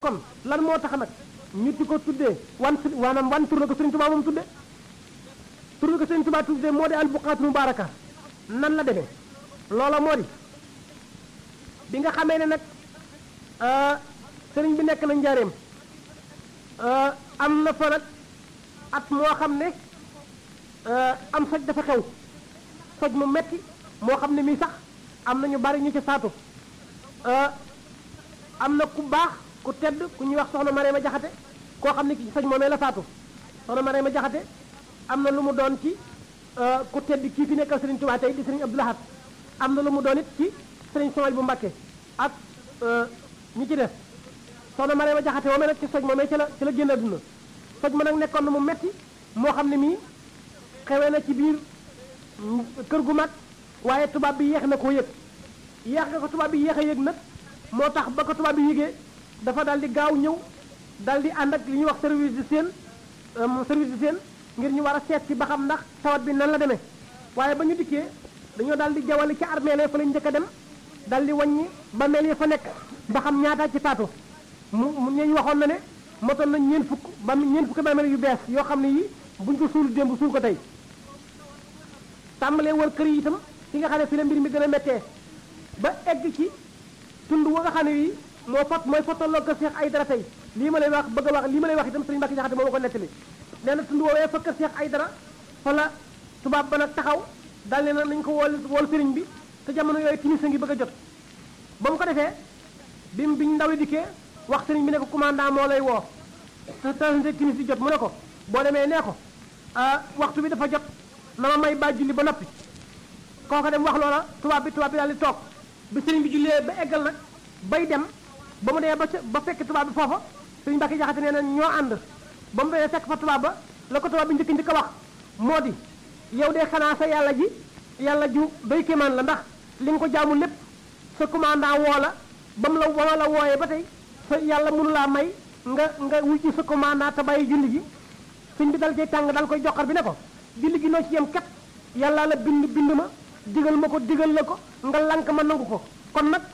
kon lan moo tax nag ñu di ko tuddee wan tur la ko Sëriñ Tuubaa moom tuddee tur la ko Sëriñ Tuubaa tuddee moo di al buqaatul mubaaraka nan la demee loola moo di bi nga xamee ne nag sëriñ bi nekk na njaareem am na fa nag at moo xam ne am soj dafa xew soj mu metti moo xam ne mii sax am na ñu bari ñu ci faatu am na ku baax ku tedd ku ñuy wax soxna Mariama Jaxate koo xam ne ci soj moomee la faatu soxna Mariama Jaxate am na lu mu doon ci ku tedd kii fi nekkal Sëriñ Tuubaa tey di Sëriñ Abdou Lahad am na lu mu doon it ci Sëriñ Sohaybu bu Mbàkke ak ñi ci def soxna Mariama Jaxate moomee nag ci soj moomee ci la génn àdduna soj ma nag nekkoon na mu metti moo xam ne mii xewee na ci biir kër gu mag waaye tubaab bi yéex na koo yëg yéex nga ko tubaab bi yéex a yëg nag moo tax ba ko tubaab bi yëgee dafa daal di gaaw ñëw daal di ànd ak li ñuy wax service de Sène ngir ñu war a seet ci ba xam ndax tawat bi nan la demee waaye ba ñu dikkee dañoo daal di jawali ci armeel fa lañ njëkk a dem daal di wàññi ba meel yi fa nekk ba xam ñaata ci faatu mu ñu waxoon na ne motoon nañ ñeent fukki ba mel yu bees yoo xam ne yi buñ ko suul démb suul ko tey tàmbalee wër kër yi itam fi nga xam ne fi la mbir mi gën a méttee ba egg ci tund wa nga xam ne yi mooy fottalloo kër Cheikh Aydara tey lii ma lay wax bëgg a wax lii ma lay wax itam Sëriñ Mbàkke Jaxate moo ma ko nettali nee na tund woowee fa kër Cheikh Aydara fa la tubaab ba nag taxaw daal ne na nañ ko wool sëriñ bi te jamono yooyu timis a ngi bëgg a jot ba mu ko defee biñ ndaw dikkee wax sëriñ bi ne ko commandant moo lay woo te timis di jot mu ne ko boo demee nee ko waxtu bi dafa jot na ma may ba julli ba noppi kooka dem wax loola tubaab bi daal di toog bi sëriñ bi jullee ba eggal nag bay dem ba mu dee ba fekk tubaab bi foofa Sëriñ Mbàkke Jaxate nee na ñoo ànd ba mu dee fekk fa tubaab ba la ko tubaab bi njëkk a wax moo di yow de xanaa sa yàlla ju doy kéemaan la ndax li nga ko jaamu lépp sa commandant woo la ba mu la wooyee ba tey sa yàlla mënu laa may nga wujji sa commandant te bàyyi julli gi sëñ bi dal cay tàng dal koy joxar bi ne ko julli gi noo ci yem kat yàlla la bind ma digal ma ko digal la ko nga lank ma nangu ko kon nag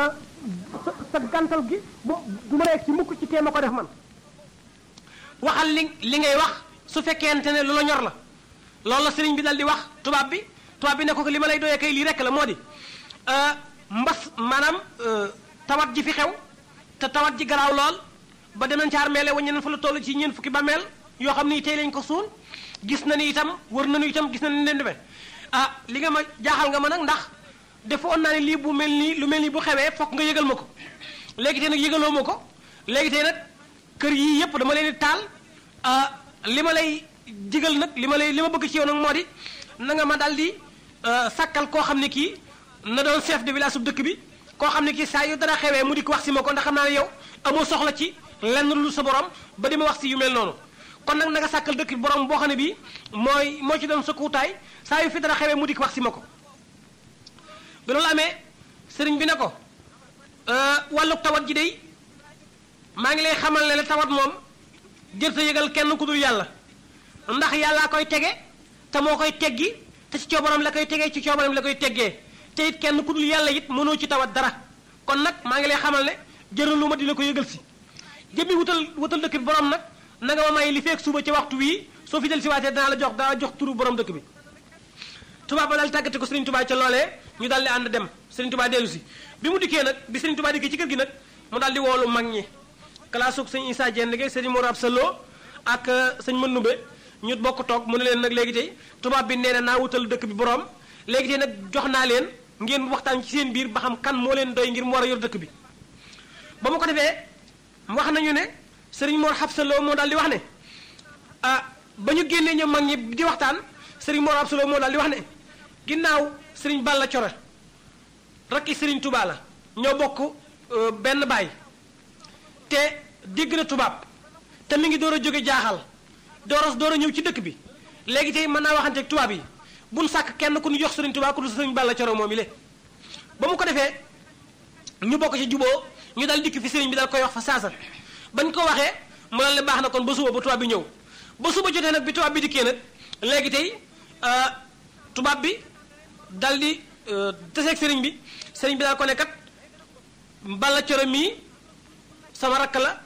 sa gàntal gi du ma la egg ci mukk ci tee ma ko def man waxal li ngay wax su fekkente ne lu la ñor la loolu la sëriñ bi dal di wax tubaab bi ne ko li ma lay doyee kay lii rek la moo di mbas maanaam tawat ji fi xew te tawat ji garaaw lool ba dem nañ ci armeele waññe nañ fa la toll ci ñeent fukki bàmmeel yoo xam ni tey lañ ko suul gis na ni itam wër nañu itam gis na ni leen demee li nga ma jaaxal nga ma nag ndax defoon naa ne lii lu mel nii bu xewee fokk nga yëgal ma ko léegi tey nag yëgaloo ma ko léegi tey nag kër yii yëpp dama leen di taal li ma lay digal nag li ma bëgg ci yow nag moo di na nga ma daal di sàkkal koo xam ne kii na doon chef de village su dëkk bi koo xam ne kii saa yu dara xewee mu di ko wax si ma ko ndax xam naa ne yow amoo soxla ci lenn lu sa borom ba di ma wax si yu mel noonu kon nag na nga sàkkal dëkk bi borom boo xam ne bii moo ci doon sa kuutaay saa yu fi dara xewee mu di ko wax si ma ko bi loolu amee sëriñ bi ne ko wàlluk tawat ji day maa ngi lay xamal ne la tawat moom jërta yëgal kenn ku dul yàlla ndax yàllaa koy tege te moo koy teggi te ci coobaram la koy tegee ci coobaram la koy teggee te it kenn ku dul yàlla it mënoo ci tawat dara kon nag maa ngi lay xamal ne jërul lu ma dina ko yëgal si jëmmi wutal dëkk bi borom nag na nga ma may li fekk suba ci waxtu wii soo fi del si waatee danaa la jox turu borom dëkk bi tubaab ba daal tàggate ko Sëriñ Tuubaa ca loolee ñu daal di ànd dem Sëriñ Tuubaa dellu si bi mu dikkee nag bi Sëriñ Tuubaa dikkee ci kër gi nag mu daal di woolu mag ñi kalaasug sëñ Issa Dieng gi sëñ Mor Absa Lo ak sëñ Mandumbe ñu bokk toog mu ne leen nag léegi tey tubaab bi nee na naa wutal dëkk bi borom léegi tey nag jox naa leen ngeen waxtaan ci seen biir ba xam kan moo leen doy ngir mu war a yor dëkk bi ba mu ko defee wax nañu ne sëriñ Mor Absa Lo moo daal di wax ne ba ñu génnee ñoom mag ñi di waxtaan sëriñ Mor Absa Lo moo daal di wax ne ginnaaw sëriñ Balla Coro rakki sëriñ Touba la ñoo bokk benn baay te dégg na tubaab te mi ngi door a jóge jaaxal door a ñëw ci dëkk bi léegi tey mën naa waxante ak tubaab yi buñ sàkk kenn ku ñu jox sëriñ Touba ku dul sëriñ Balla Coro moom yi le ba mu ko defee ñu bokk ci juboo ñu dal dikk fi sëriñ bi dal koy wax fa saasa bañ ko waxee mu dal ne baax na kon ba suba ba tubaab bi ñëw ba suba jotee nag bi tubaab bi dikkee nag léegi tey tubaab bi dal di teseeg sëriñ bi daal ko ne kat Balla Coro mii sama rakk la